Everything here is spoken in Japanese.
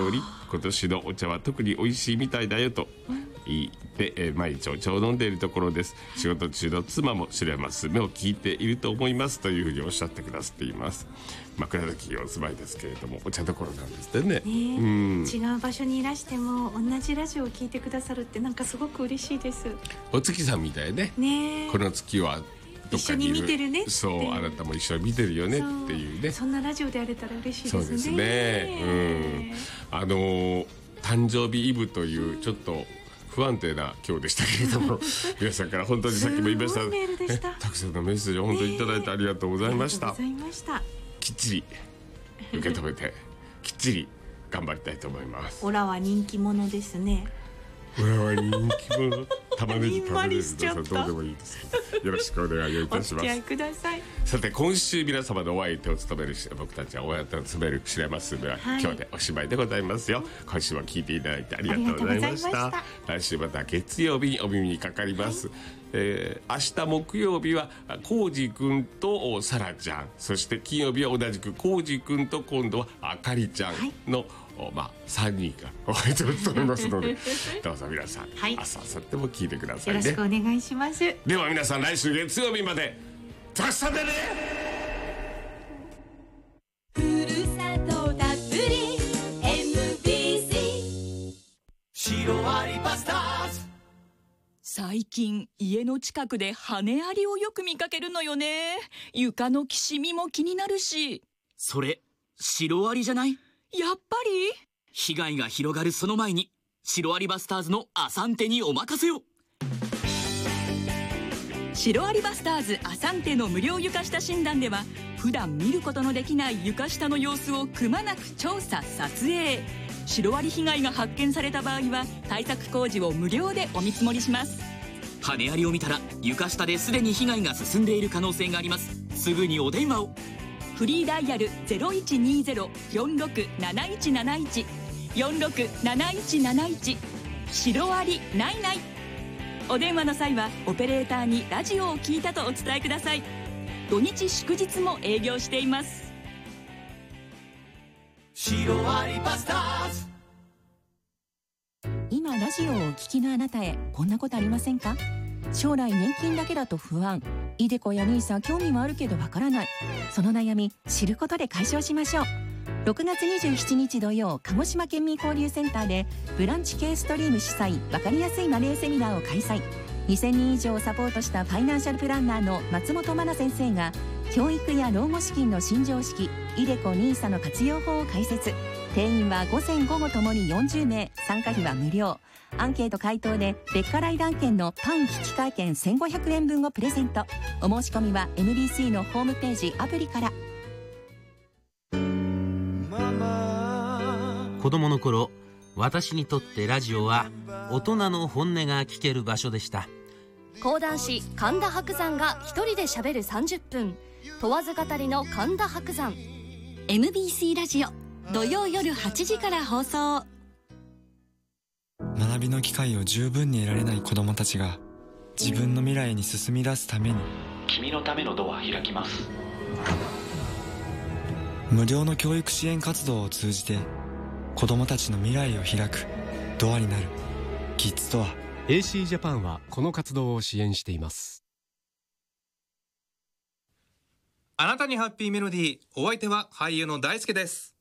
おり、今年のお茶は特に美味しいみたいだよと言って、毎日お茶を飲んでいるところです。仕事中の妻も白山すめを聞いていると思いますというふうにおっしゃってくださっています。枕崎お住まいですけれども、お茶どころなんですってね。 違う場所にいらしても同じラジオを聞いてくださるってなんかすごく嬉しいです。 お月さんみたいね。この月はどっかにいる、 一緒に見てるねって、 そうあなたも一緒に見てるよねっていうね。 そんなラジオであれたら嬉しいですね。 そうですね。誕生日イブというちょっと不安定な今日でしたけれども皆さんから本当にさっきも言いましたメールでした。 たくさんのメッセージを本当にいただいてありがとうございました。きっちり受け止めてきっちり頑張りたいと思います。 オラは人気者ですね。 オラは人気者。玉ねぎ食べれるのさどうでもいいですけど、よろしくお願いいたします。お付き合いください。 さて今週皆様のお相手を務める僕たちはお相手を務める白山すめは、今日でおしまいでございますよ。今週も聞いていただいてありがとうございました。来週また月曜日にお耳にかかります。明日木曜日はコウジ君とサラちゃん、そして金曜日は同じくコウジ君と今度はあかりちゃんの、3人がお相手を務めますのでどうぞ皆さん、明日明後日も聞いてくださいね。 よろしくお願いします。 では皆さん来週月曜日までたくさんでね。 ふるさとたっぷり MBC シロアリバスターズ。 最近家の近くで羽アリをよく見かけるのよね。床のきしみも気になるし。 それシロアリじゃない？ やっぱり被害が広がるその前にシロアリバスターズのアサンテにお任せを。 シロアリバスターズアサンテの無料床下診断では、普段見ることのできない床下の様子をくまなく調査撮影。シロアリ被害が発見された場合は対策工事を無料でお見積もりします。 羽アリを見たら床下ですでに被害が進んでいる可能性があります。すぐにお電話を。 フリーダイヤル 0120-467171 467171 シロアリないない。お電話の際はオペレーターにラジオを聞いたとお伝えください。土日祝日も営業しています。 シロアリバスターズ。 今ラジオをお聞きのあなたへ、こんなことありませんか？将来年金だけだと不安、イデコやニーサ興味もあるけどわからない、その悩み知ることで解消しましょう。6月27日土曜、鹿児島県民交流センターでブランチ系ストリーム主催わかりやすいマネーセミナーを開催。2000人以上をサポートしたファイナンシャルプランナーの松本真奈先生が教育や老後資金の新常識、イデコニーサの活用法を解説。定員は午前午後ともに40名、参加費は無料。アンケート回答で別カライダン券のパン引換券1500円分をプレゼント。お申し込みは MBC のホームページアプリから。 子供の頃、私にとってラジオは大人の本音が聞ける場所でした。 講談師神田伯山が一人で喋る30分、問わず語りの神田伯山。 MBC ラジオ土曜夜8時から放送。 学びの機会を十分に得られない子どもたちが自分の未来に進み出すために、 君のためのドア開きます。 無料の教育支援活動を通じて子どもたちの未来を開くドアになるキッズドア。 AC ジャパンはこの活動を支援しています。 あなたにハッピーメロディー。お相手は俳優の大輔です。